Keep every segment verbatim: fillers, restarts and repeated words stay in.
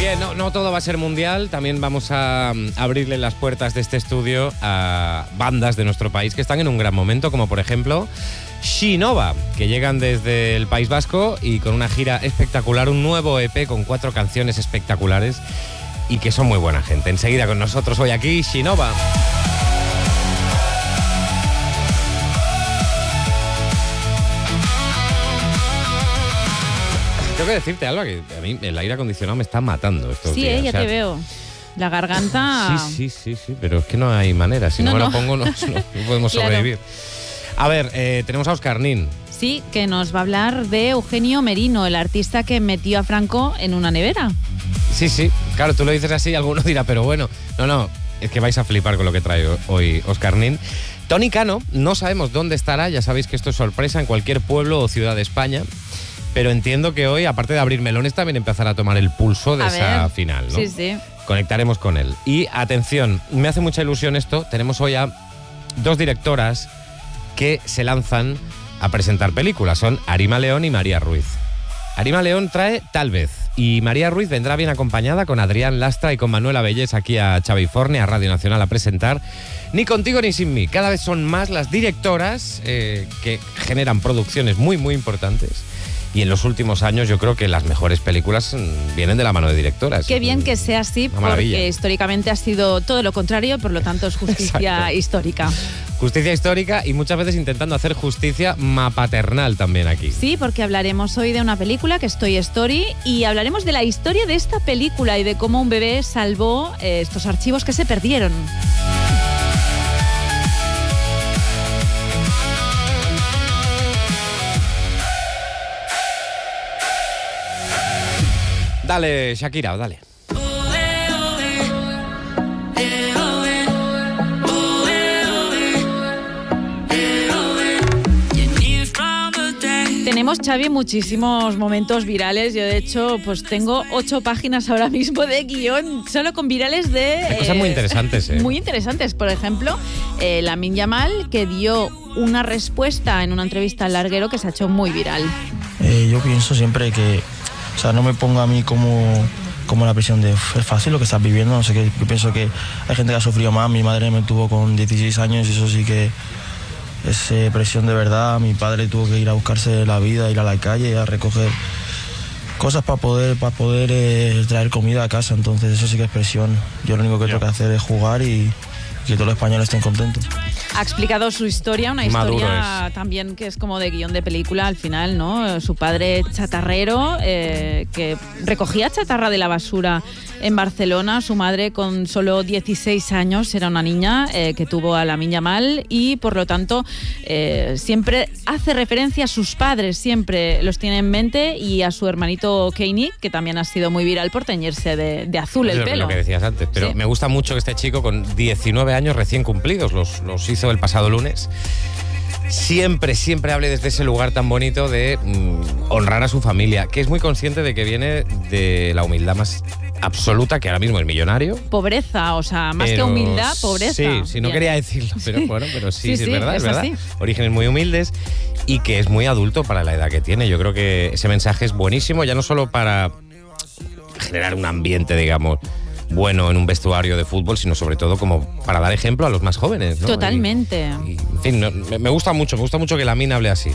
Bien, no, no todo va a ser mundial, también vamos a abrirle las puertas de este estudio a bandas de nuestro país que están en un gran momento, como por ejemplo Shinova, que llegan desde el País Vasco y con una gira espectacular, un nuevo E P con cuatro canciones espectaculares y que son muy buena gente. Enseguida con nosotros hoy aquí Shinova. Tengo que decirte, Alba, que a mí el aire acondicionado me está matando estos sí, días. Sí, ya o sea, te veo. La garganta... Sí, sí, sí, sí, pero es que no hay manera. Si no, no me no. lo pongo, no, no, no podemos claro. sobrevivir. A ver, eh, tenemos a Óscar Nin. Sí, que nos va a hablar de Eugenio Merino, el artista que metió a Franco en una nevera. Sí, sí, claro, tú lo dices así y alguno dirá, pero bueno, no, no, es que vais a flipar con lo que trae hoy Óscar Nin. Tony Cano, no sabemos dónde estará, ya sabéis que esto es sorpresa en cualquier pueblo o ciudad de España. Pero entiendo que hoy, aparte de abrir melones, también empezará a tomar el pulso de a esa ver. final, ¿no? Sí, sí. Conectaremos con él. Y atención, me hace mucha ilusión esto. Tenemos hoy a dos directoras que se lanzan a presentar películas. Son Arima León y María Ruiz. Arima León trae Tal vez. Y María Ruiz vendrá bien acompañada con Adrián Lastra y con Manuela Bellés aquí a Chaviforne, a Radio Nacional, a presentar Ni contigo ni sin mí. Cada vez son más las directoras eh, que generan producciones muy, muy importantes. Y en los últimos años yo creo que las mejores películas vienen de la mano de directoras. Qué bien que sea así, porque históricamente ha sido todo lo contrario, por lo tanto es justicia Exacto. histórica. Justicia histórica y muchas veces intentando hacer justicia mapaternal también aquí. Sí, porque hablaremos hoy de una película que es Toy Story y hablaremos de la historia de esta película y de cómo un bebé salvó eh, estos archivos que se perdieron. Dale, Shakira, dale. Tenemos, Xavi, muchísimos momentos virales. Yo, de hecho, pues tengo ocho páginas ahora mismo de guión solo con virales de... Hay cosas eh, muy interesantes, ¿eh? Muy interesantes. Por ejemplo, eh, Lamine Yamal, que dio una respuesta en una entrevista al Larguero que se ha hecho muy viral. Eh, yo pienso siempre que... O sea, no me pongo a mí como, como la presión de es fácil lo que estás viviendo, no sé qué. Yo pienso que hay gente que ha sufrido más. Mi madre me tuvo con dieciséis años y eso sí que es eh, presión de verdad. Mi padre tuvo que ir a buscarse la vida, ir a la calle, a recoger cosas para poder, para poder eh, traer comida a casa. Entonces eso sí que es presión. Yo lo único que yeah. tengo que hacer es jugar y que todos los españoles estén contentos. Ha explicado su historia, una historia también que es como de guión de película al final, ¿no? Su padre chatarrero, eh, que recogía chatarra de la basura en Barcelona. Su madre, con solo dieciséis años, era una niña eh, que tuvo a Lamine Yamal y, por lo tanto, eh, siempre hace referencia a sus padres, siempre los tiene en mente, y a su hermanito Kanye, que también ha sido muy viral por teñirse de, de azul el Eso pelo. Es lo que decías antes, pero sí. me gusta mucho que este chico, con diecinueve años recién cumplidos, los, los hizo el pasado lunes, siempre, siempre hable desde ese lugar tan bonito de mmm, honrar a su familia, que es muy consciente de que viene de la humildad más absoluta, que ahora mismo es millonario. Pobreza, o sea, más pero, que humildad, pobreza. Sí, sí, no Bien. quería decirlo, pero bueno, pero sí, sí, sí, sí es verdad, es, es verdad. Así. Orígenes muy humildes y que es muy adulto para la edad que tiene. Yo creo que ese mensaje es buenísimo, ya no solo para generar un ambiente, digamos, bueno en un vestuario de fútbol, sino sobre todo como para dar ejemplo a los más jóvenes, ¿no? Totalmente. Y, y, en fin, no, me, me gusta mucho, me gusta mucho que Lamine hable así.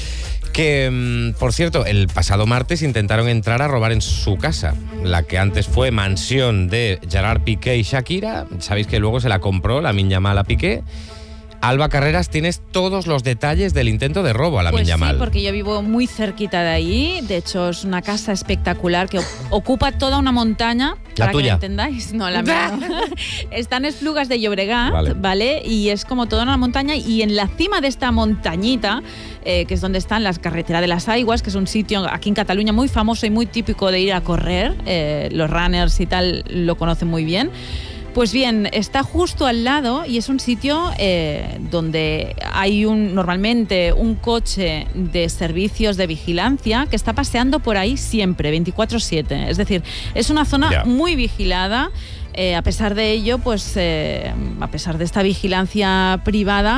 Que, por cierto, el pasado martes intentaron entrar a robar en su casa, la que antes fue mansión de Gerard Piqué y Shakira. Sabéis que luego se la compró Lamine Yamal a Piqué. Alba Carreras, tienes todos los detalles del intento de robo a Lamine pues Yamal. Sí, porque yo vivo muy cerquita de ahí. De hecho, es una casa espectacular que ocupa toda una montaña. ¿La para tuya? Que lo entendáis. No, la mía no. Está en Esplugas de Llobregat, vale. ¿vale? Y es como toda una montaña. Y en la cima de esta montañita, eh, que es donde están las carreteras de las Aigües, que es un sitio aquí en Cataluña muy famoso y muy típico de ir a correr. Eh, los runners y tal lo conocen muy bien. Pues bien, está justo al lado y es un sitio eh, donde hay un normalmente un coche de servicios de vigilancia que está paseando por ahí siempre, veinticuatro siete. Es decir, es una zona yeah. muy vigilada. Eh, a pesar de ello, pues eh, a pesar de esta vigilancia privada,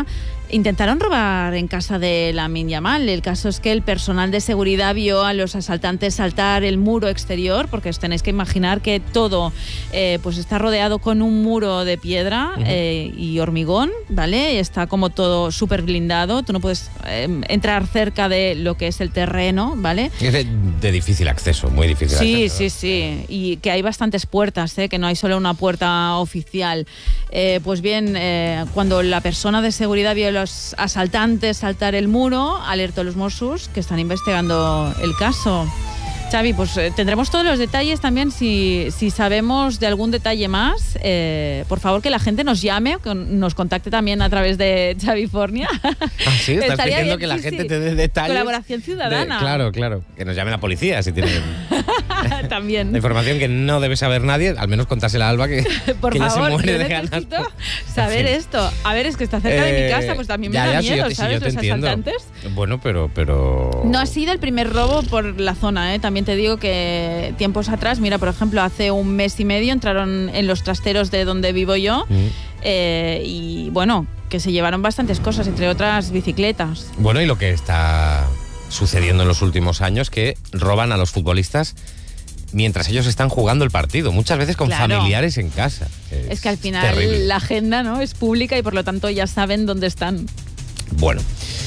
Intentaron robar en casa de Lamine Yamal. El caso es que el personal de seguridad vio a los asaltantes saltar el muro exterior, porque os tenéis que imaginar que todo eh, pues está rodeado con un muro de piedra uh-huh. eh, y hormigón, ¿vale? Está como todo súper blindado. Tú no puedes eh, entrar cerca de lo que es el terreno, ¿vale? Es de, de difícil acceso, muy difícil sí, acceso. Sí, sí, sí. Y que hay bastantes puertas, ¿eh? Que no hay solo una puerta oficial. Eh, pues bien, eh, cuando la persona de seguridad vio a los asaltantes saltar el muro, alertó a los Mossos, que están investigando el caso. Xavi, pues eh, tendremos todos los detalles también. Si, si sabemos de algún detalle más, eh, por favor que la gente nos llame, que nos contacte también a través de Xavifornia. Ah, sí, estás pidiendo que la sí, gente sí. te dé detalles. Colaboración ciudadana. De, claro, claro. Que nos llame la policía si tienen también. la información que no debe saber nadie, al menos contársela a Alba, que, por que favor, ya se muere yo de ganas. necesito Por... saber en fin. esto. A ver, es que está cerca eh, de mi casa, pues también me ya, da ya, miedo, si yo, ¿sabes? Si yo te los entiendo. asaltantes. Bueno, pero, pero... No ha sido el primer robo por la zona, ¿eh? También te digo que tiempos atrás, mira, por ejemplo, hace un mes y medio entraron en los trasteros de donde vivo yo mm. eh, y bueno, que se llevaron bastantes cosas, entre otras bicicletas. Bueno, y lo que está sucediendo en los últimos años, que roban a los futbolistas mientras ellos están jugando el partido, muchas veces con claro. familiares en casa. Es, es que al final terrible. La agenda, ¿no?, es pública y por lo tanto ya saben dónde están. Bueno,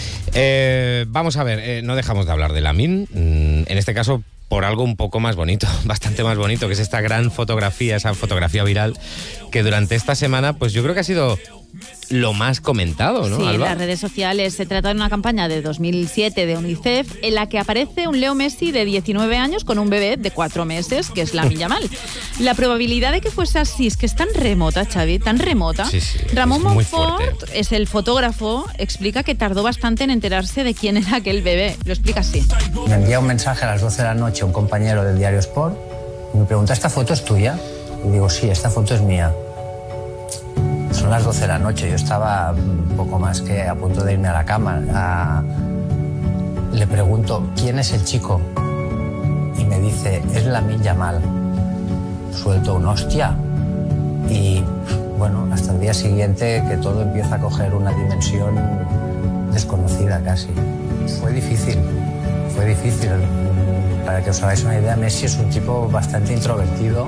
eh, vamos a ver, eh, no dejamos de hablar de Lamine, mm, en este caso por algo un poco más bonito, bastante más bonito, que es esta gran fotografía, esa fotografía viral, que durante esta semana, pues yo creo que ha sido lo más comentado, ¿no, Sí, Alba? en las redes sociales. Se trata de una campaña de dos mil siete de UNICEF en la que aparece un Leo Messi de diecinueve años con un bebé de cuatro meses, que es Lamine Yamal. La probabilidad de que fuese así es que es tan remota, Xavi, tan remota. Sí, sí, Ramón es muy Monfort fuerte. Es el fotógrafo, explica que tardó bastante en enterarse de quién era aquel bebé. Lo explica así. Me envía un mensaje a las doce de la noche un compañero del diario Sport y me pregunta, ¿esta foto es tuya? Y digo, sí, esta foto es mía. Son las doce de la noche, yo estaba un poco más que a punto de irme a la cama. A... Le pregunto, ¿quién es el chico? Y me dice, es Lamine Yamal. Suelto un hostia. Y bueno, hasta el día siguiente que todo empieza a coger una dimensión desconocida casi. Fue difícil, fue difícil. Para que os hagáis una idea, Messi es un tipo bastante introvertido,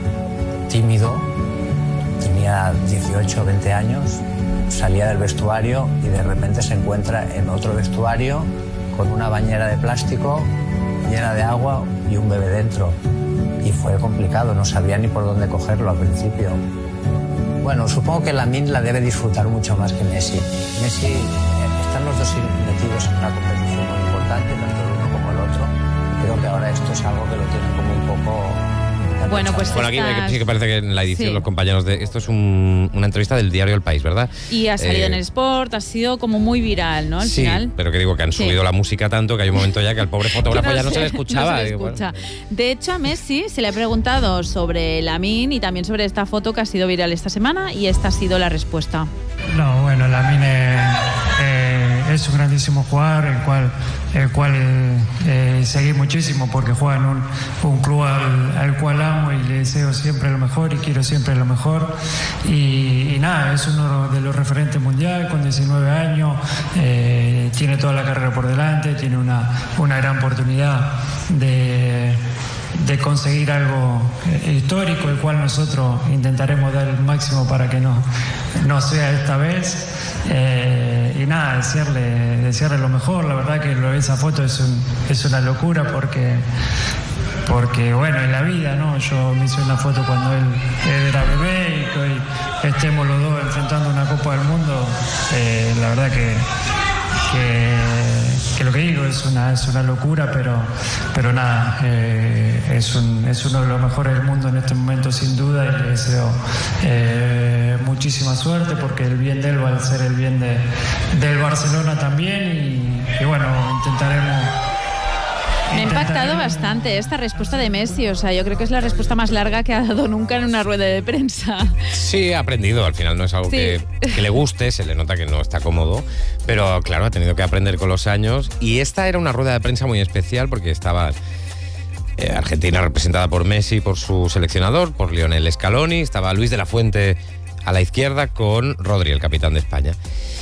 tímido. Tenía dieciocho o veinte años, salía del vestuario y de repente se encuentra en otro vestuario con una bañera de plástico llena de agua y un bebé dentro. Y fue complicado, no sabía ni por dónde cogerlo al principio. Bueno, supongo que Lamine la debe disfrutar mucho más que Messi. Messi, eh, están los dos metidos en una competición muy importante, tanto el uno como el otro. Creo que ahora esto es algo que lo tienen como un poco... Bueno, pues Bueno, aquí estas... sí que parece que en la edición sí. los compañeros de... Esto es un, una entrevista del diario El País, ¿verdad? Y ha salido eh, en el Sport, ha sido como muy viral, ¿no? Al sí, final. pero que digo que han Sí. subido la música tanto que hay un momento ya que al pobre fotógrafo no ya no sé, se le escuchaba. no se le Digo, escucha. bueno. De hecho, a Messi se le ha preguntado sobre Lamine y también sobre esta foto que ha sido viral esta semana y esta ha sido la respuesta. No, bueno, Lamine eh, es un grandísimo jugador, el cual, el cual eh, seguí muchísimo porque juega en un, un club al, al cual amo y le deseo siempre lo mejor y quiero siempre lo mejor. Y, y nada, es uno de los referentes mundial con diecinueve años, eh, tiene toda la carrera por delante, tiene una, una gran oportunidad de... de conseguir algo histórico, el cual nosotros intentaremos dar el máximo para que no, no sea esta vez. Eh, y nada, desearle, desearle lo mejor. La verdad que lo, esa foto es, un, es una locura porque, porque, bueno, en la vida, ¿no? Yo me hice una foto cuando él, él era bebé y que hoy estemos los dos enfrentando una Copa del Mundo. Eh, la verdad que... que que lo que digo es una, es una locura, pero, pero nada, eh, es, un, es uno de los mejores del mundo en este momento sin duda y le deseo eh, muchísima suerte porque el bien de él va a ser el bien de, del Barcelona también y, y bueno, intentaremos... Me ha impactado bastante esta respuesta de Messi, o sea, yo creo que es la respuesta más larga que ha dado nunca en una rueda de prensa. Sí, ha aprendido, al final no es algo Sí. que, que le guste, se le nota que no está cómodo, pero claro, ha tenido que aprender con los años y esta era una rueda de prensa muy especial porque estaba eh, Argentina representada por Messi, por su seleccionador, por Lionel Scaloni, estaba Luis de la Fuente a la izquierda con Rodri, el capitán de España.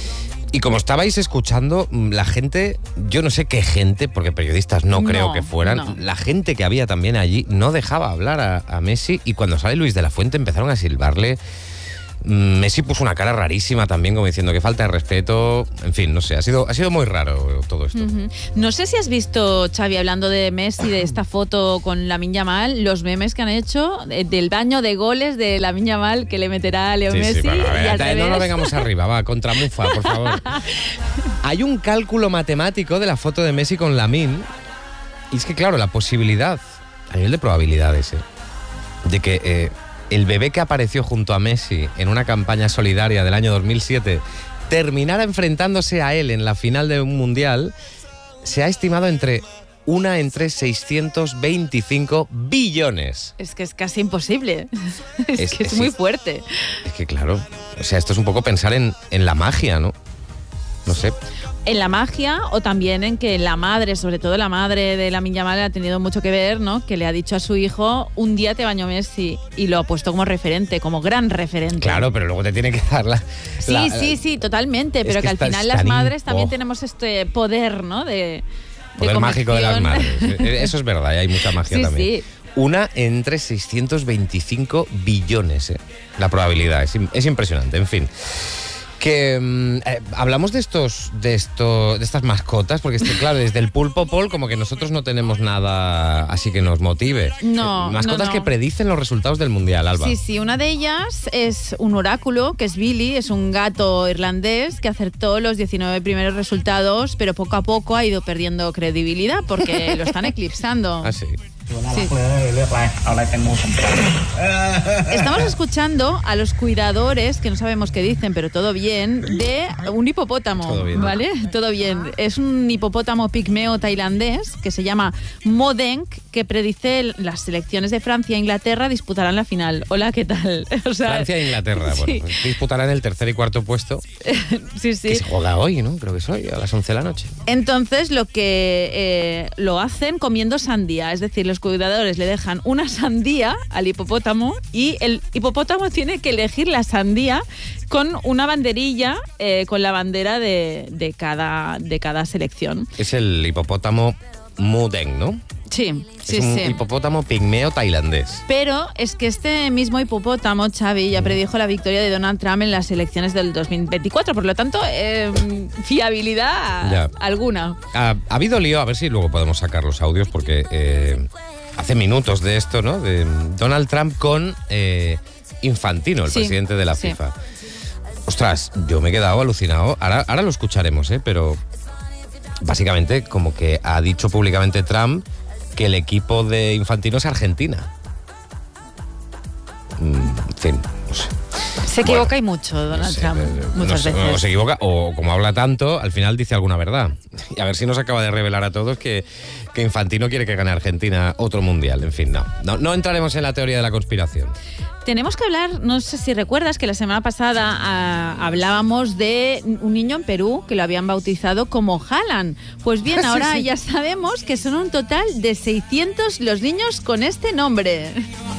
Y como estabais escuchando, la gente, yo no sé qué gente, porque periodistas no, no creo que fueran, no. La gente que había también allí no dejaba hablar a, a Messi, y cuando sale Luis de la Fuente empezaron a silbarle. Messi puso una cara rarísima también, como diciendo que falta de respeto. En fin, no sé, ha sido, ha sido muy raro todo esto. Uh-huh. No sé si has visto, Xavi, hablando de Messi, de esta foto con Lamine Yamal, los memes que han hecho del baño de goles de Lamine Yamal que le meterá a Leo sí, Messi. Sí, bueno, y al revés. No nos vengamos arriba, va, contra Mufa, por favor. Hay un cálculo matemático de la foto de Messi con Lamine, y es que, claro, la posibilidad, a nivel de probabilidades, ¿eh? de que... Eh, el bebé que apareció junto a Messi en una campaña solidaria del año dos mil siete terminara enfrentándose a él en la final de un mundial, se ha estimado entre una entre seiscientos veinticinco billones. Es que es casi imposible. Es, es que es, es muy fuerte. Es que claro, o sea, esto es un poco pensar en, en la magia, ¿no? No sé. En la magia, o también en que la madre, sobre todo la madre de Lamine Yamal, ha tenido mucho que ver, ¿no? Que le ha dicho a su hijo, un día te bañó Messi, y lo ha puesto como referente, como gran referente. Claro, pero luego te tiene que dar la... Sí, la, sí, sí, totalmente, pero que, que al final las madres in... también oh. tenemos este poder, ¿no? De, poder de mágico de las madres. Eso es verdad, y hay mucha magia sí, también. Sí. Una entre seiscientos veinticinco billones, ¿eh? La probabilidad, es, es impresionante, en fin. Que eh, hablamos de estos, de esto, de estas mascotas, porque es que, claro, desde el pulpo Paul como que nosotros no tenemos nada así que nos motive. No, eh, mascotas no, no. que predicen los resultados del mundial, Alba. Sí, sí, una de ellas es un oráculo, que es Billy, es un gato irlandés que acertó los diecinueve primeros resultados, pero poco a poco ha ido perdiendo credibilidad porque lo están eclipsando. Ah, sí. Sí. Estamos escuchando a los cuidadores, que no sabemos qué dicen, pero todo bien, de un hipopótamo, todo bien, ¿vale? Todo bien. Es un hipopótamo pigmeo tailandés que se llama Modeng, que predice las selecciones de Francia e Inglaterra disputarán la final. Hola, ¿qué tal? O sea, Francia e Inglaterra, sí. Bueno, pues disputarán el tercer y cuarto puesto. Sí, sí. Que se juega hoy, ¿no? Creo que es hoy, a las once de la noche. Entonces, lo que eh, lo hacen comiendo sandía, es decir, los cuidadores le dejan una sandía al hipopótamo y el hipopótamo tiene que elegir la sandía con una banderilla eh, con la bandera de, de, cada, de cada selección. Es el hipopótamo Modeng, ¿no? Sí, sí, es un sí. hipopótamo pigmeo tailandés. Pero es que este mismo hipopótamo, Xavi, ya predijo la victoria de Donald Trump en las elecciones del dos mil veinticuatro. Por lo tanto, eh, fiabilidad ya. alguna. Ha, ha habido lío, a ver si luego podemos sacar los audios, porque eh, hace minutos de esto, ¿no? De Donald Trump con eh, Infantino, el sí, presidente de la sí. FIFA. Ostras, yo me he quedado alucinado. Ahora, ahora lo escucharemos, ¿eh? Pero básicamente como que ha dicho públicamente Trump que el equipo de Infantino es Argentina. En fin, no sé. Se equivoca bueno, y mucho, Donald no sé, Trump, muchas no, veces. O se equivoca, o como habla tanto, al final dice alguna verdad. Y a ver si nos acaba de revelar a todos que, que Infantino quiere que gane Argentina otro mundial. En fin, no, no. No entraremos en la teoría de la conspiración. Tenemos que hablar, no sé si recuerdas que la semana pasada ah, hablábamos de un niño en Perú que lo habían bautizado como Haaland. Pues bien, ahora sí, sí. ya sabemos que son un total de seiscientos los niños con este nombre.